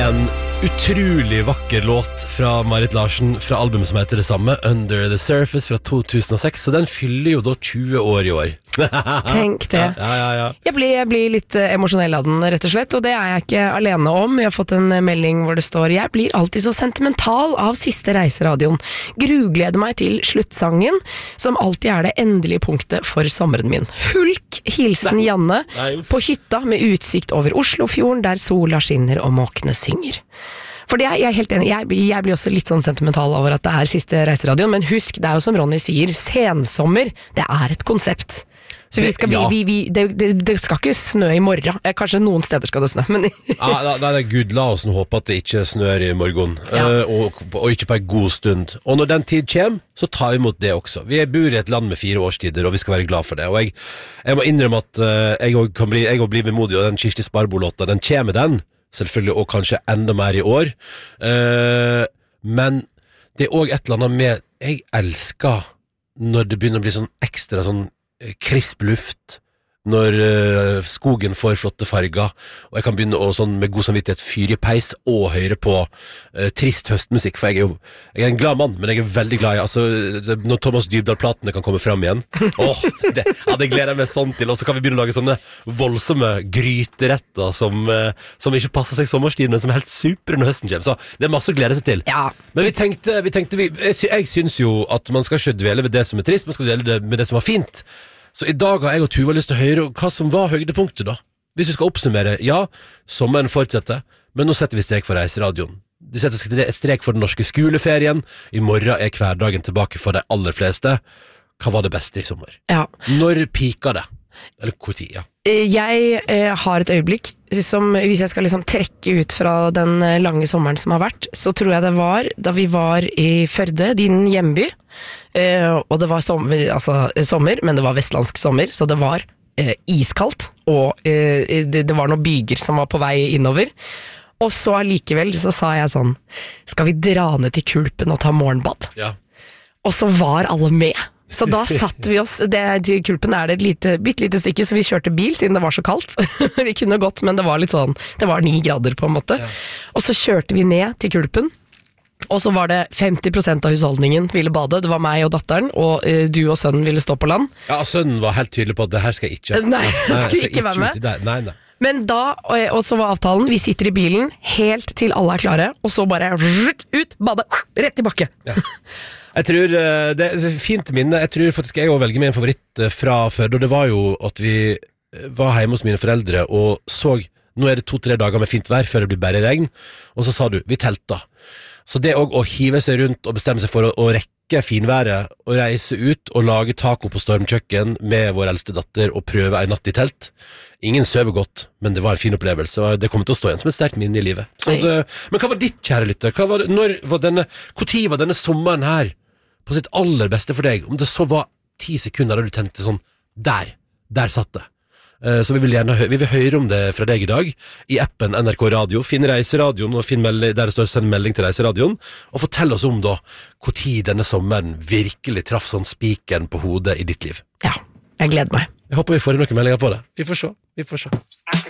En utrolig vakker låt fra Marit Larsen fra albumet som heter det samme, Under the Surface fra 2006, så den fyller jo da 20 år i år. Tenk det. Ja. Jeg blir litt emosjonell av den, rett og slett, og det er jeg ikke alene om. Jeg har fått en melding hvor det står: jeg blir alltid så sentimental av siste reiseradioen. Grugleder meg til sluttsangen, som alltid er det endelige punktet for sommeren min. Hulk, hilsen Janne, på hytta med utsikt over Oslofjorden, der sola skinner og måkene synger. For det er jeg helt enig. Jeg blir også litt sånn sentimental over at det er siste reiseradioen, men husk, det er jo som Ronny sier, sensommer, det er et konsept. Så det skal ikke snø i morgen. Kanskje noen steder skal det snø, men Gud, la oss nå håpe at det ikke snør i morgen, og ikke på en god stund. Og når den tid kommer, så tar vi imot det også. Vi bor i et land med 4 årstider, og vi skal være glad for det. Og jeg må innrømme at jeg blir vemodig, og den Kirsti Sparbo-låta, den kommer den, selvfølgelig, og kanskje enda mer i år. Men det er også et eller annet med, jeg elsker når det begynner å bli sånn ekstra sånn krisp luft, når skogen får flotte farger, og jeg kan begynne å sånn med god samvittighet fyre i peis og høre på trist høstmusikk, for jeg er en glad mann, men jeg er veldig glad i når Thomas Dybdahl-platene kan komme frem igjen. Det gleder jeg meg sånn til, og så kan vi begynne å lage sånne voldsomme gryteretter som ikke passer seg sommerstiden, men som er helt super når høsten kommer, så det er masse å glede seg til. Men jeg synes jo at man skal ikke dvele ved det som er trist, man skal dvele med det som var fint. Så i dag har jeg og Tuva lyst til å høre hva som var høydepunktet da. Hvis vi skal oppsummere, sommeren fortsetter, men nå setter vi strek for reiseradioen. De setter strek for den norske skoleferien. I morgen er hverdagen tilbake for de aller fleste. Hva var det beste i sommer? Når pika det? Eller hvor tid, Jeg har et øyeblikk som, hvis jeg skal liksom trekke ut fra den lange sommeren som har vært, så tror jeg det var da vi var i Førde, din hjemby, og det var sommer, men det var vestlandsk sommer, så det var iskaldt, og det var noen byger som var på vei innover. Og så allikevel så sa jeg sånn: skal vi dra ned til Kulpen og ta morgenbad? Og så var alle med. Så da satt vi oss, til Kulpen er det et bittelite stykke, så vi kjørte bil siden det var så kaldt. Vi kunne gått, men det var litt sånn, det var 9 grader på en måte. Og så kjørte vi ned til Kulpen, og så var det 50% av husholdningen ville bade. Det var meg og datteren, og du og sønnen ville stå på land. Ja, sønnen var helt tydelig på at det her skal jeg ikke. Nei, skal ikke være med. Nei. Men da, og så var avtalen, vi sitter i bilen helt til alle er klare, og så bare ut, bade, rett i bakke. Jeg tror det er et fint minne. Jeg tror faktisk jeg også velger meg en favoritt fra Førde, og det var jo at vi var hjemme hos mine foreldre og så, nå er det 2-3 dager med fint vær før det blir bare regn, og så sa du, vi telta. Så det også å hive seg rundt og bestemme seg for å rekke finværet og reise ut og lage taco på stormkjøkken med vår eldste datter og prøve en natt i telt. Ingen søver godt, men det var en fin opplevelse, og det kommer til å stå igjen som et sterkt minne i livet. Men hva var ditt, kjære lytter? Hvor tid var denne sommeren her på sitt aller beste for deg? Om det så var 10 sekunder da du tenkte sånn, der satt det. Så vi vil høre om det fra deg i dag i appen NRK Radio. Finn Reiseradioen og finn der det står send melding til Reiseradioen, og fortell oss om da hvor tid denne sommeren virkelig traff sånn spikeren på hodet i ditt liv. Ja, jeg gleder meg. Jeg håper vi får noen meldinger på det. Vi får se.